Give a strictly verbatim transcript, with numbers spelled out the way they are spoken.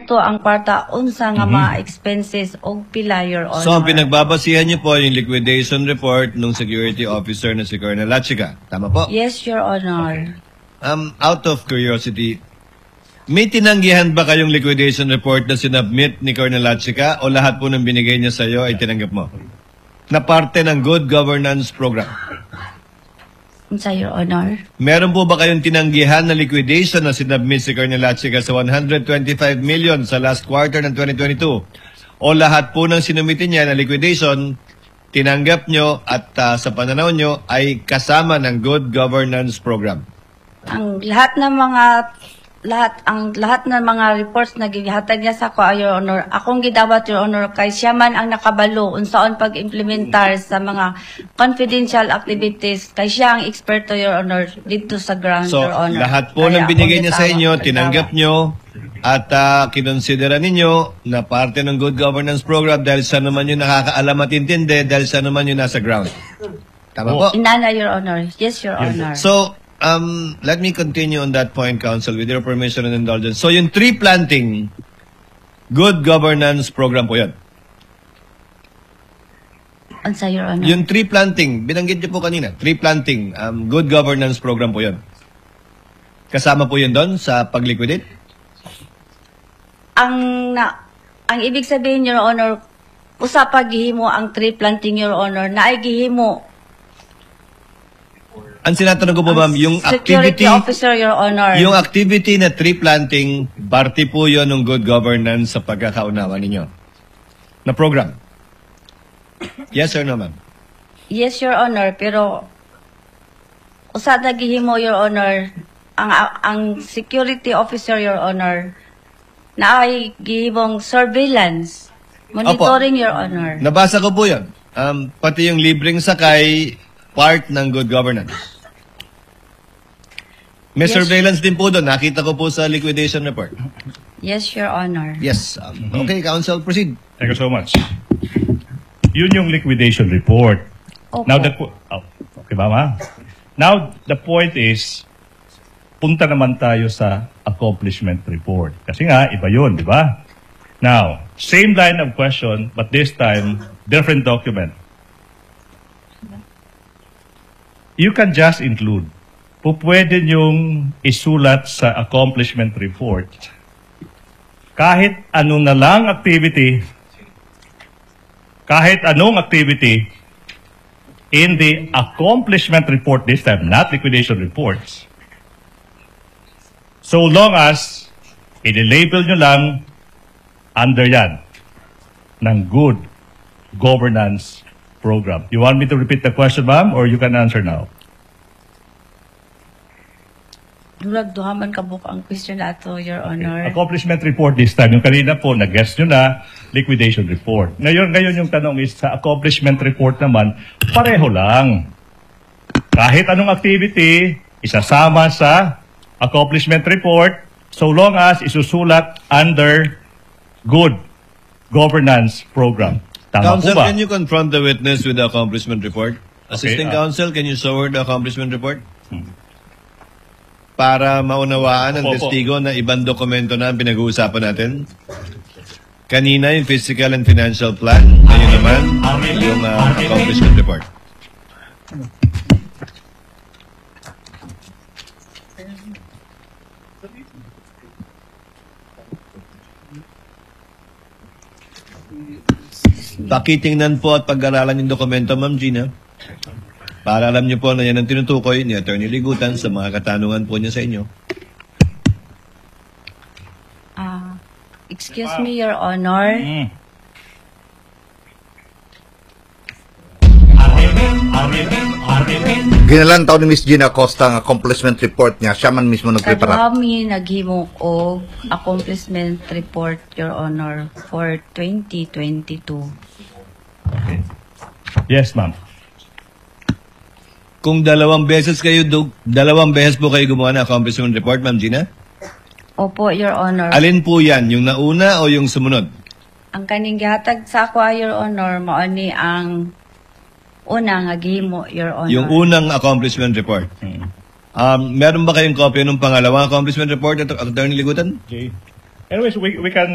dito ang kwarta unsa nga mga expenses o pila, Your Honor. So, ang pinagbabasihan niyo po yung liquidation report ng security officer na si Colonel Lachica. Tama po? Yes, Your Honor. Um, out of curiosity, may tinanggihan ba kayong liquidation report na sinubmit ni Colonel Lachica o lahat po ng binigay niya sa iyo ay tinanggap mo? Na parte ng good governance program. Unsa, Your Honor? Meron po ba kayong tinanggihan na liquidation na sinubmit si Colonel Lachica sa one hundred twenty-five million sa last quarter ng twenty twenty-two? O lahat po ng sinumitin niya na liquidation, tinanggap nyo at uh, sa pananaw nyo ay kasama ng good governance program? Ang lahat ng mga lahat ang lahat ng mga reports na gihatag niya sa ko, Your Honor, akong gidawat, Your Honor, kay siya man ang nakabalo unsaon pag-implementar sa mga confidential activities, kay siya ang eksperto, Your Honor, dito sa ground, So, Your Honor. lahat po Kaya ng binigay akong niya sa gitawat, inyo, gitawat. tinanggap nyo at uh, kinonsidera ninyo na parte ng good governance program dahil sa naman yung nakakaalam at intindi, dahil sa naman yung nasa ground. Tama po? Inana, Your Honor. Yes, Your Honor. So, um, let me continue on that point, Counsel, with your permission and indulgence. So, yung tree planting, good governance program po yan. Unsa, Your Honor? Yung tree planting, binanggit niyo po kanina, tree planting, um, good governance program po yan. Kasama po yun doon sa pag-liquidate? Ang na ang ibig sabihin, Your Honor, usa pa gihimo ang tree planting, Your Honor, na ay gihimo Ang sinatanong ko po, ma'am, yung security activity, officer, Your Honor. yung activity na tree planting, parte po yun ng good governance sa pagkakaunawa ninyo na program. Yes or no, ma'am? Yes, Your Honor, pero usa na gihimo, Your Honor, ang ang security officer, Your Honor, na ay gihimong surveillance, monitoring, Your Honor. Nabasa ko po yun. Um, pati yung libreng sakay, part ng good governance. May Yes. surveillance din po doon. Nakita ko po sa liquidation report. Yes, Your Honor. Yes. Um, okay, Counsel, proceed. Thank you so much. Yun yung liquidation report. Opo. Now the po- oh, okay ba, ma? Now the point is punta naman tayo sa accomplishment report. Kasi nga iba yun, di ba? Now, same line of question but this time different document. You can just include. Pupwede niyong isulat sa accomplishment report kahit ano na lang activity, kahit anong activity in the accomplishment report this time, not liquidation reports. So long as i-label nyo lang under yan ng good governance program. You want me to repeat the question, ma'am, or you can answer now? Durag duhaman ka buka ang question na ato, Your Honor. Accomplishment report this time. Yung kanina po, nag-guess nyo na, liquidation report. Ngayon, ngayon yung tanong is, sa accomplishment report naman, pareho lang. Kahit anong activity, isasama sa accomplishment report, so long as isusulat under good governance program. Tama Counsel, po ba? can you confront the witness with the accomplishment report? Assisting uh, Counsel, can you show her the accomplishment report? Hmm. Para maunawaan ng Opo, opo. testigo na ibang dokumento na ang pinag-uusapan natin. Kanina yung physical and financial plan. Ngayon naman, yung uh, accomplishment report. Pakitingnan po at pag-aralan yung dokumento, Ma'am Gina. Para alam niyo po na yan ang tinutukoy ni Attorney Ligutan sa mga katanungan po niya sa inyo. Ah, excuse me, Your Honor. Mm. Ginalan taon ni Miss Gina Costa ang accomplishment report niya. Siya man mismo nagprepara. Kami naghimo og accomplishment report, Your Honor, for twenty twenty-two. Okay. Yes, ma'am. Kung dalawang beses kayo, do, dalawang beses po kayo gumawa ng accomplishment report, Ma'am Gina? Opo, Your Honor. Alin po yan? Yung nauna o yung sumunod? Ang kaning gihatag sa ako, Your Honor, mao ni ang una nga gihimo, Your Honor. Yung unang accomplishment report. Mm. Um, meron ba kayong kopya ng pangalawang accomplishment report, Attorney Ligutan? Okay. Anyways, we, we can